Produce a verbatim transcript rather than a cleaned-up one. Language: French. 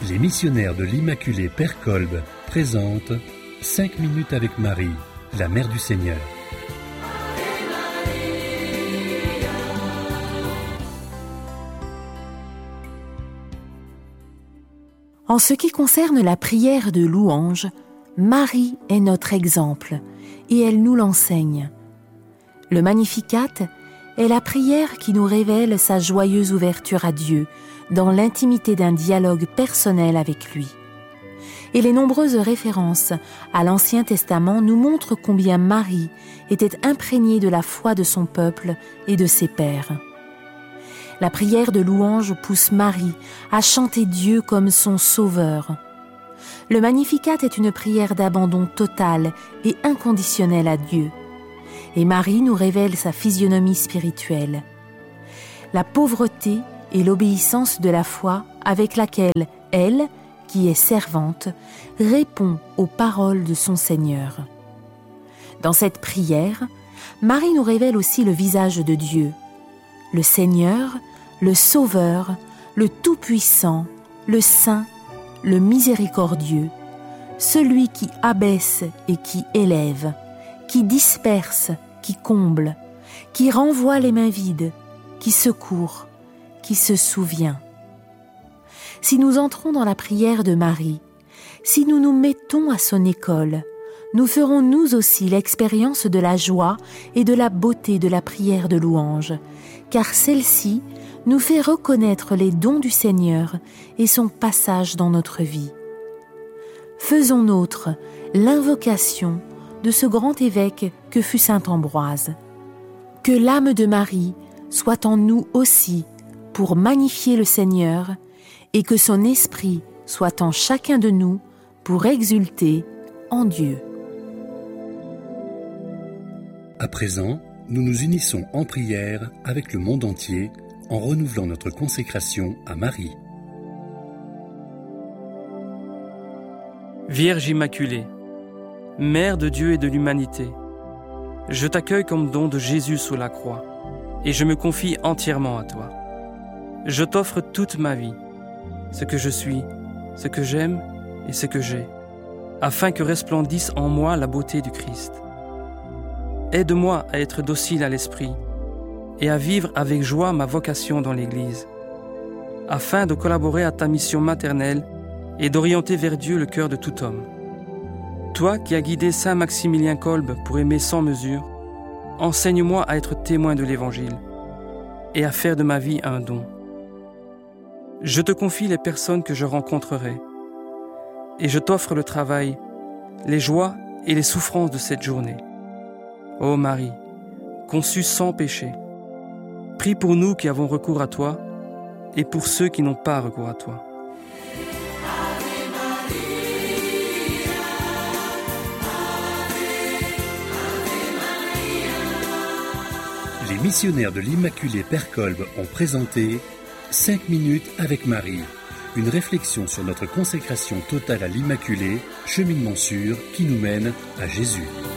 Les missionnaires de l'Immaculée Père Kolb présentent cinq minutes avec Marie, la Mère du Seigneur. En ce qui concerne la prière de louange, Marie est notre exemple et elle nous l'enseigne. Le Magnificat est la prière qui nous révèle sa joyeuse ouverture à Dieu dans l'intimité d'un dialogue personnel avec lui. Et les nombreuses références à l'Ancien Testament nous montrent combien Marie était imprégnée de la foi de son peuple et de ses pères. La prière de louange pousse Marie à chanter Dieu comme son sauveur. Le Magnificat est une prière d'abandon total et inconditionnel à Dieu. Et Marie nous révèle sa physionomie spirituelle. La pauvreté et l'obéissance de la foi avec laquelle elle, qui est servante, répond aux paroles de son Seigneur. Dans cette prière, Marie nous révèle aussi le visage de Dieu, le Seigneur, le Sauveur, le Tout-Puissant, le Saint, le Miséricordieux, celui qui abaisse et qui élève, qui disperse, qui comble, qui renvoie les mains vides, qui secourt, qui se souvient. Si nous entrons dans la prière de Marie, si nous nous mettons à son école, nous ferons nous aussi l'expérience de la joie et de la beauté de la prière de louange, car celle-ci nous fait reconnaître les dons du Seigneur et son passage dans notre vie. Faisons nôtre l'invocation de ce grand évêque que fut saint Ambroise. Que l'âme de Marie soit en nous aussi pour magnifier le Seigneur et que son esprit soit en chacun de nous pour exulter en Dieu. À présent, nous nous unissons en prière avec le monde entier en renouvelant notre consécration à Marie. Vierge Immaculée, Mère de Dieu et de l'humanité, je t'accueille comme don de Jésus sous la croix et je me confie entièrement à toi. Je t'offre toute ma vie, ce que je suis, ce que j'aime et ce que j'ai, afin que resplendisse en moi la beauté du Christ. Aide-moi à être docile à l'esprit et à vivre avec joie ma vocation dans l'Église, afin de collaborer à ta mission maternelle et d'orienter vers Dieu le cœur de tout homme. Toi qui as guidé saint Maximilien Kolb pour aimer sans mesure, enseigne-moi à être témoin de l'Évangile et à faire de ma vie un don. Je te confie les personnes que je rencontrerai et je t'offre le travail, les joies et les souffrances de cette journée. Ô Marie, conçue sans péché, prie pour nous qui avons recours à toi et pour ceux qui n'ont pas recours à toi. Les missionnaires de l'Immaculée Père Kolb ont présenté cinq minutes avec Marie, une réflexion sur notre consécration totale à l'Immaculée, cheminement sûr qui nous mène à Jésus.